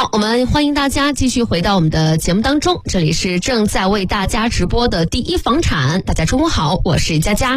好，我们欢迎大家继续回到我们的节目当中，这里是正在为大家直播的第一房产。大家中午好，我是佳佳。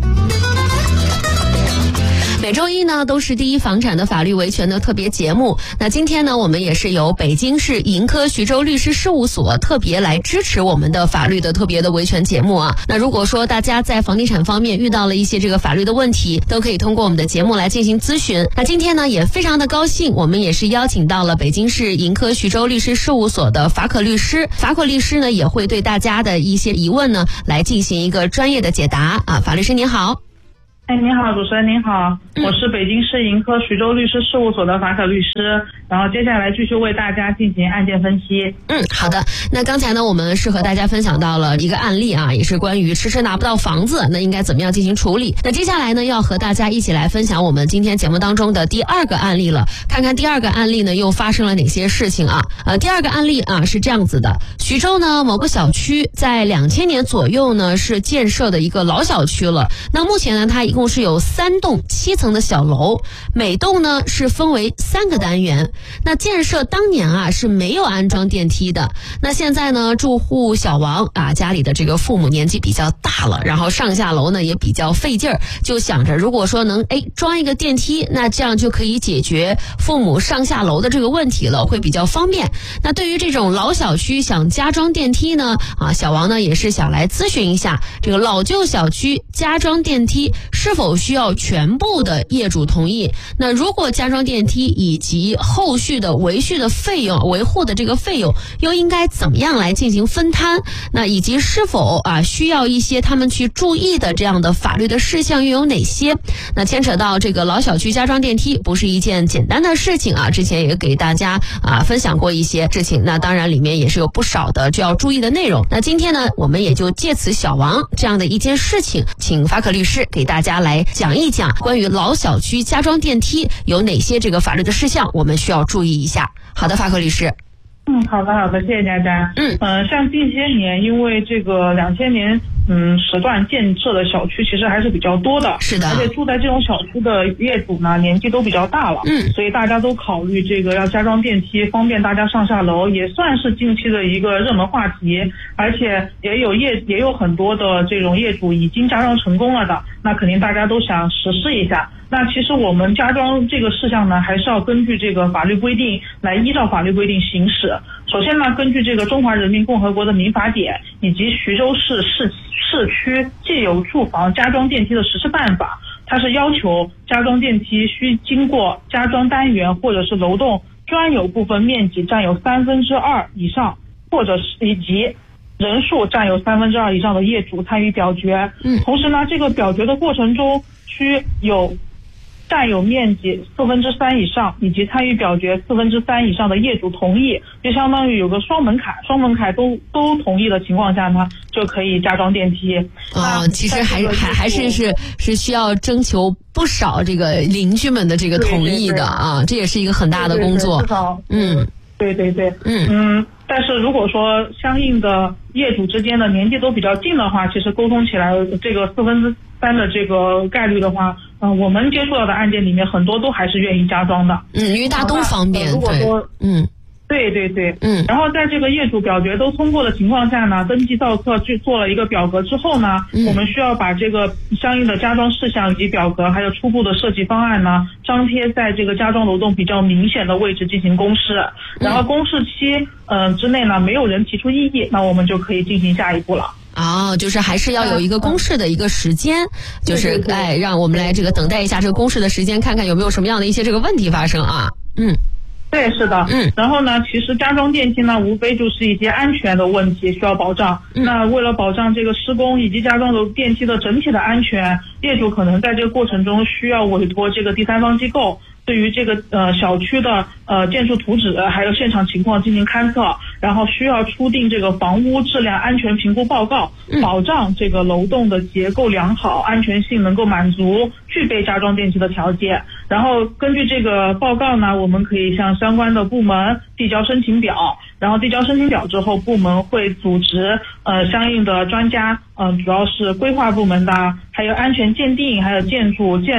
每周一呢都是第一房产的法律维权的特别节目。那今天呢，我们也是由北京市盈科徐州律师事务所特别来支持我们的法律的特别的维权节目啊。那如果说大家在房地产方面遇到了一些这个法律的问题，都可以通过我们的节目来进行咨询。那今天呢也非常的高兴，我们也是邀请到了北京市盈科徐州律师事务所的法可律师。法可律师呢也会对大家的一些疑问呢来进行一个专业的解答啊。法律师您好。 您好，主持人您好，我是北京市盈科徐州律师事务所的法可律师，然后接下来继续为大家进行案件分析。 好的。那刚才呢，我们是和大家分享到了一个案例啊，也是关于迟迟拿不到房子，那应该怎么样进行处理。那接下来呢，要和大家一起来分享我们今天节目当中的第二个案例了，看看第二个案例呢又发生了哪些事情啊。第二个案例啊是这样子的，徐州呢某个小区在2000年左右呢是建设的一个老小区了，那目前呢它一共是有3栋7层的小楼，每栋呢是分为3个单元。那建设当年啊是没有安装电梯的。那现在呢，住户小王啊家里的这个父母年纪比较大了，然后上下楼呢也比较费劲儿，就想着如果说能装一个电梯，那这样就可以解决父母上下楼的这个问题了，会比较方便。那对于这种老小区想加装电梯呢，小王呢也是想来咨询一下，这个老旧小区加装电梯是否需要全部的业主同意？那如果加装电梯以及后续的维护的这个费用又应该怎么样来进行分摊？那以及是否需要一些他们去注意的这样的法律的事项又有哪些？那牵扯到这个老小区加装电梯不是一件简单的事情啊，之前也给大家分享过一些事情，那当然里面也是有不少的就要注意的内容。那今天呢，我们也就借此小王这样的一件事情，请法可律师给大家来讲一讲关于老小区加装电梯有哪些这个法律的事项我们需要注意一下。好的，法可律师。 好的，谢谢佳佳。像近些年因为这个2000年时段建设的小区其实还是比较多的， 是的， 而且住在这种小区的业主呢年纪都比较大了，所以大家都考虑这个要加装电梯，方便大家上下楼，也算是近期的一个热门话题。而且也有很多的这种业主已经加装成功了的，那肯定大家都想实施一下。那其实我们加装这个事项呢，还是要根据这个法律规定来依照法律规定行使。首先呢，根据这个《中华人民共和国的民法典》以及徐州市市区既有住房加装电梯的实施办法，它是要求加装电梯需经过加装单元或者是楼栋专有部分面积占有2/3以上，或者是以及人数占有2/3以上的业主参与表决。同时呢，这个表决的过程中需有占有面积3/4以上以及参与表决3/4以上的业主同意，就相当于有个双门槛都同意的情况下呢，就可以加装电梯。 其实还是需要征求不少这个邻居们的这个同意的啊，这也是一个很大的工作。 对，但是如果说相应的业主之间的年纪都比较近的话，其实沟通起来这个3/4的这个概率的话，我们接触到的案件里面很多都还是愿意加装的。因为大都方便。如果说对，然后在这个业主表决都通过的情况下呢，登记造册去做了一个表格之后呢，我们需要把这个相应的加装事项以及表格还有初步的设计方案呢，张贴在这个加装楼栋比较明显的位置进行公示，然后公示期之内呢，没有人提出异议，那我们就可以进行下一步了。 就是还是要有一个公示的一个时间，就是让我们来这个等待一下这个公示的时间，看看有没有什么样的一些这个问题发生啊。 对，是的。然后呢，其实加装电梯呢，无非就是一些安全的问题需要保障。那为了保障这个施工以及加装的电梯的整体的安全，业主可能在这个过程中需要委托这个第三方机构对于这个小区的建筑图纸还有现场情况进行勘测，然后需要出定这个房屋质量安全评估报告，保障这个楼栋的结构良好，安全性能够满足具备加装电梯的条件。然后根据这个报告呢，我们可以向相关的部门递交申请表，然后递交申请表之后，部门会组织相应的专家，主要是规划部门的，还有安全鉴定，还有建筑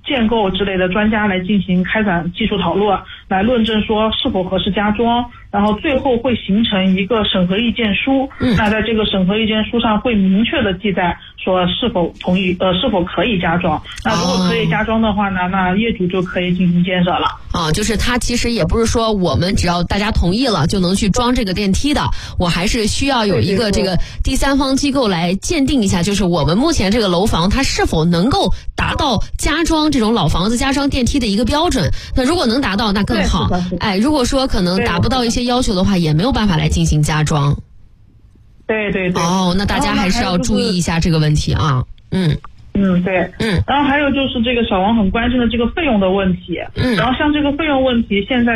建构之类的专家来进行开展技术讨论，来论证说是否合适加装，然后最后会形成一个审核意见书。那在这个审核意见书上会明确的记载说是否同意是否可以加装。那如果可以加装的话呢，那业主就可以进行建设了。 就是它其实也不是说我们只要大家同意了就能去装这个电梯的，我还是需要有一个这个第三方机构来鉴定一下，就是我们目前这个楼房它是否能够达到加装这种老房子加装电梯的一个标准。那如果能达到那更好，如果说可能达不到一些要求的话，也没有办法来进行加装。 对。 那大家还是要注意一下这个问题啊。 对。然后还有就是这个小王很关心的这个费用的问题。然后像这个费用问题，现在